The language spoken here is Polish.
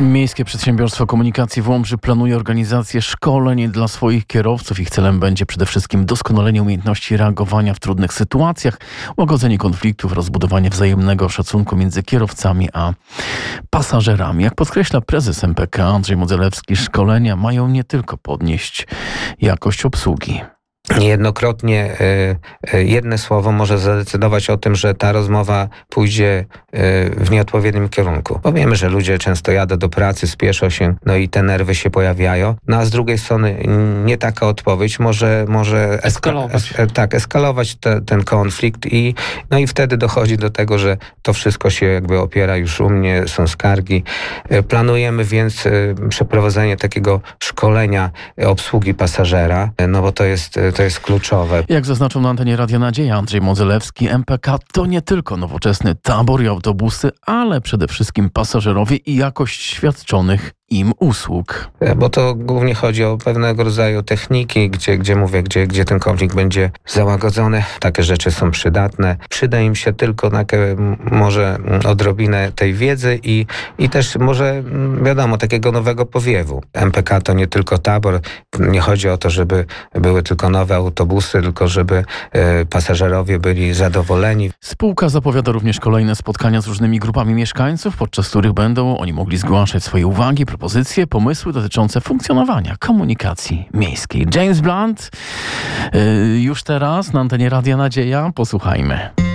Miejskie Przedsiębiorstwo Komunikacji w Łomży planuje organizację szkoleń dla swoich kierowców. Ich celem będzie przede wszystkim doskonalenie umiejętności reagowania w trudnych sytuacjach, łagodzenie konfliktów, rozbudowanie wzajemnego szacunku między kierowcami a pasażerami. Jak podkreśla prezes MPK Andrzej Modzelewski, szkolenia mają nie tylko podnieść jakość obsługi. Niejednokrotnie jedno słowo może zadecydować o tym, że ta rozmowa pójdzie w nieodpowiednim kierunku. Bo wiemy, że ludzie często jadą do pracy, spieszą się, no i te nerwy się pojawiają. No a z drugiej strony nie taka odpowiedź może eskalować ten konflikt i wtedy dochodzi do tego, że to wszystko się jakby opiera już u mnie, są skargi. Planujemy więc przeprowadzenie takiego szkolenia obsługi pasażera, no bo to jest kluczowe. Jak zaznaczył na antenie Radia Nadzieja Andrzej Modzelewski, MPK to nie tylko nowoczesny tabor i autobusy, ale przede wszystkim pasażerowie i jakość świadczonych im usług. Bo to głównie chodzi o pewnego rodzaju techniki, gdzie ten konflikt będzie załagodzony. Takie rzeczy są przydatne. Przyda im się tylko może odrobinę tej wiedzy i też może, wiadomo, takiego nowego powiewu. MPK to nie tylko tabor. Nie chodzi o to, żeby były tylko nowe autobusy, tylko żeby pasażerowie byli zadowoleni. Spółka zapowiada również kolejne spotkania z różnymi grupami mieszkańców, podczas których będą oni mogli zgłaszać swoje uwagi, propozycje, pomysły dotyczące funkcjonowania komunikacji miejskiej. James Blunt już teraz na antenie Radia Nadzieja. Posłuchajmy.